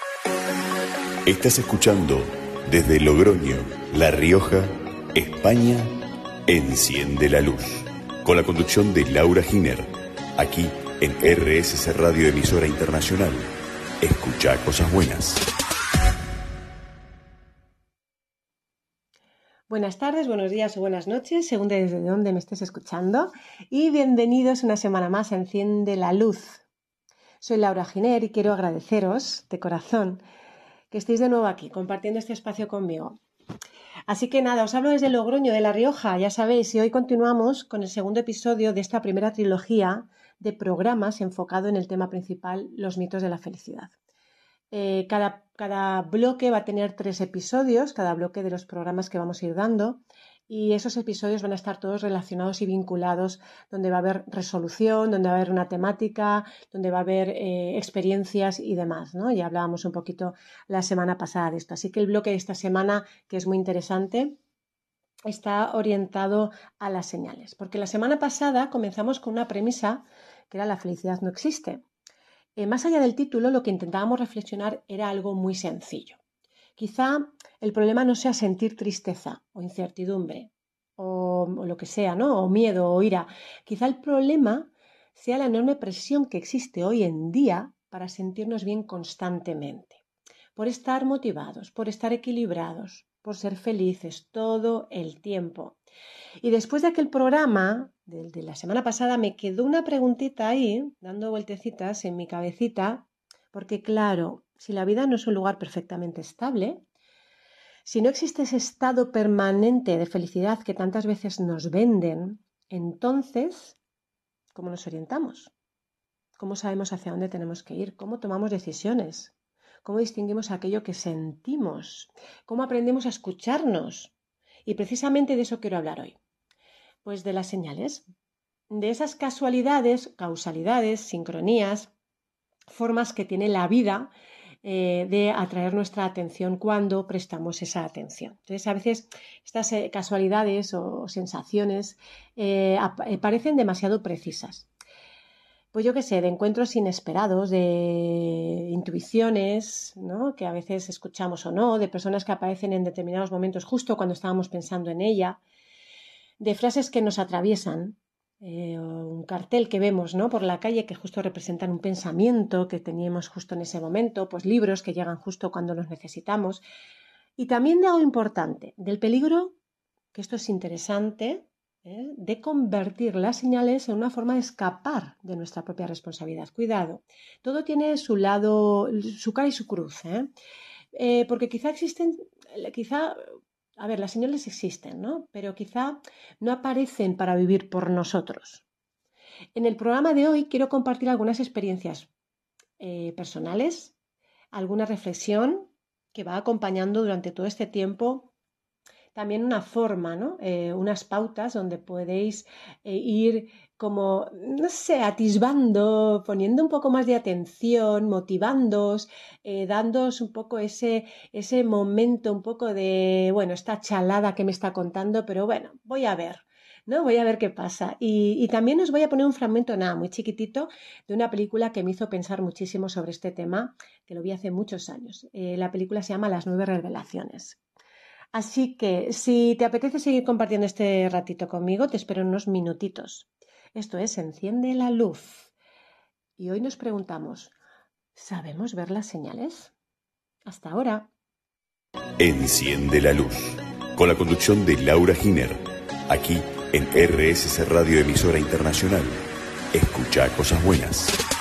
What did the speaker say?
Estás escuchando desde Logroño, La Rioja, España, Enciende la Luz, con la conducción de Laura Giner, aquí en RSC Radio, emisora internacional. Escucha cosas buenas. Buenas tardes, buenos días o buenas noches, según desde donde me estés escuchando, y bienvenidos una semana más a Enciende la Luz. Soy Laura Giner y quiero agradeceros de corazón que estéis de nuevo aquí, compartiendo este espacio conmigo. Así que nada, os hablo desde Logroño, de La Rioja, ya sabéis, y hoy continuamos con el segundo episodio de esta primera trilogía de programas enfocado en el tema principal, los mitos de la felicidad. Cada bloque va a tener 3 episodios, cada bloque de los programas que vamos a ir dando, y esos episodios van a estar todos relacionados y vinculados, donde va a haber resolución, donde va a haber una temática, donde va a haber experiencias y demás, ¿no? Ya hablábamos un poquito la semana pasada de esto. Así que el bloque de esta semana, que es muy interesante, está orientado a las señales. Porque la semana pasada comenzamos con una premisa que era: la felicidad no existe. Más allá del título, lo que intentábamos reflexionar era algo muy sencillo. Quizá el problema no sea sentir tristeza o incertidumbre o lo que sea, ¿no? O miedo o ira. Quizá el problema sea la enorme presión que existe hoy en día para sentirnos bien constantemente, por estar motivados, por estar equilibrados, por ser felices todo el tiempo. Y después de aquel programa de la semana pasada me quedó una preguntita ahí, dando vueltecitas en mi cabecita, porque claro, si la vida no es un lugar perfectamente estable, si no existe ese estado permanente de felicidad que tantas veces nos venden, entonces, ¿cómo nos orientamos? ¿Cómo sabemos hacia dónde tenemos que ir? ¿Cómo tomamos decisiones? ¿Cómo distinguimos aquello que sentimos? ¿Cómo aprendemos a escucharnos? Y precisamente de eso quiero hablar hoy. Pues de las señales, de esas casualidades, causalidades, sincronías, formas que tiene la vida de atraer nuestra atención cuando prestamos esa atención. Entonces, a veces estas casualidades o sensaciones parecen demasiado precisas. Pues yo qué sé, de encuentros inesperados, de intuiciones, ¿no?, que a veces escuchamos o no, de personas que aparecen en determinados momentos justo cuando estábamos pensando en ella, de frases que nos atraviesan, un cartel que vemos, ¿no?, por la calle que justo representan un pensamiento que teníamos justo en ese momento, pues libros que llegan justo cuando los necesitamos. Y también de algo importante, del peligro, que esto es interesante, de convertir las señales en una forma de escapar de nuestra propia responsabilidad. Cuidado, todo tiene su lado, su cara y su cruz, porque a ver, las señales existen, ¿no?, pero quizá no aparecen para vivir por nosotros. En el programa de hoy quiero compartir algunas experiencias personales, alguna reflexión que va acompañando durante todo este tiempo, también una forma, ¿no?, unas pautas donde podéis ir como, no sé, atisbando, poniendo un poco más de atención, motivándoos, dándoos un poco ese momento un poco de, bueno, esta chalada que me está contando, pero bueno, voy a ver, ¿no? Voy a ver qué pasa. Y también os voy a poner un fragmento, nada, muy chiquitito, de una película que me hizo pensar muchísimo sobre este tema, que lo vi hace muchos años. La película se llama Las 9 revelaciones. Así que si te apetece seguir compartiendo este ratito conmigo, te espero en unos minutitos. Esto es Enciende la Luz. Y hoy nos preguntamos, ¿sabemos ver las señales? Hasta ahora. Enciende la Luz, con la conducción de Laura Giner, aquí en RSC Radio, emisora internacional. Escucha cosas buenas.